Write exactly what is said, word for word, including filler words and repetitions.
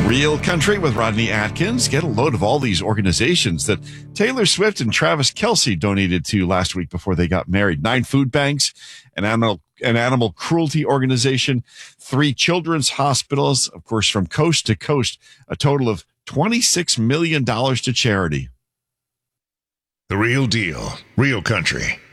Real Country with Rodney Atkins. Get a load of all these organizations that Taylor Swift and Travis Kelce donated to last week before they got married. Nine food banks, an animal, an animal cruelty organization, three children's hospitals, of course, from coast to coast, a total of twenty-six million dollars to charity. The Real Deal, Real Country.